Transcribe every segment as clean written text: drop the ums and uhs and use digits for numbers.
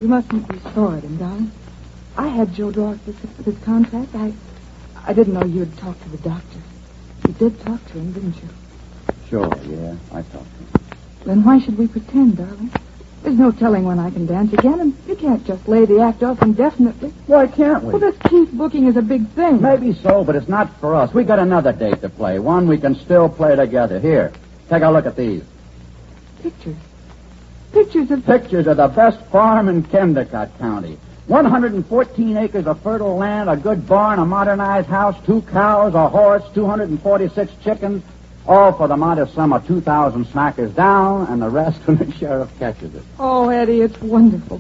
You mustn't be sore at him, darling. I had Joe draw up this contract. I didn't know you'd talk to the doctor. You did talk to him, didn't you? Sure, yeah, I talked to him. Then why should we pretend, darling? There's no telling when I can dance again, and you can't just lay the act off indefinitely. Why can't we? Well, this Keith booking is a big thing. Maybe so, but it's not for us. We got another date to play, one we can still play together. Here, take a look at these. Pictures. Pictures of the best farm in Kendicott County. 114 acres of fertile land, a good barn, a modernized house, 2 cows, a horse, 246 chickens, all for the modest sum of 2,000 smackers down, and the rest when the sheriff catches it. Oh, Eddie, it's wonderful.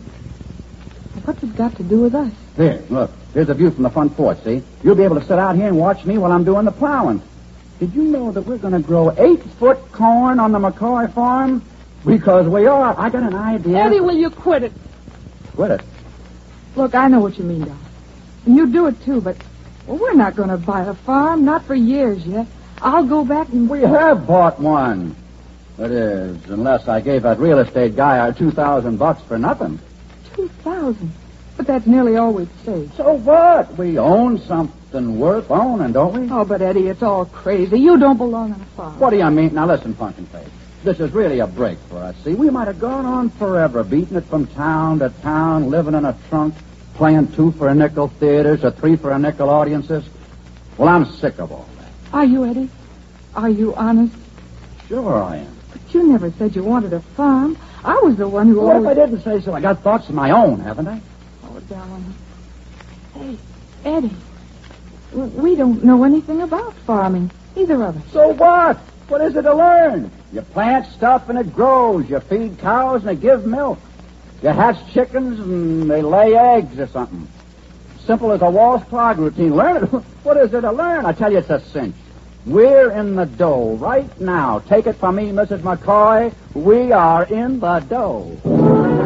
What's it got to do with us? Here, look. Here's a view from the front porch, see? You'll be able to sit out here and watch me while I'm doing the plowing. Did you know that we're going to grow 8-foot corn on the McCoy farm? Because we are. I got an idea. Eddie, will you quit it? Quit it? Look, I know what you mean, darling. And you do it, too, but we're not going to buy a farm, not for years yet. I'll go back and... We have bought one. That is, unless I gave that real estate guy our $2,000 for nothing. 2,000? But that's nearly all we'd saved. So what? We own something worth owning, don't we? Oh, but Eddie, it's all crazy. You don't belong on a farm. What do you mean? Now listen, Pumpkin Face. This is really a break for us, see? We might have gone on forever, beating it from town to town, living in a trunk, playing 2 for a nickel theaters or 3 for a nickel audiences. Well, I'm sick of all that. Are you, Eddie? Are you honest? Sure I am. But you never said you wanted a farm. I was the one who Well, always... if I didn't say so, I got thoughts of my own, haven't I? Oh, darling. Hey, Eddie, we don't know anything about farming, either of us. So what? What is it to learn? You plant stuff and it grows. You feed cows and they give milk. You hatch chickens and they lay eggs or something. Simple as a Walsh clog routine. Learn it. What is it to learn? I tell you, it's a cinch. We're in the dough right now. Take it from me, Mrs. McCoy. We are in the dough.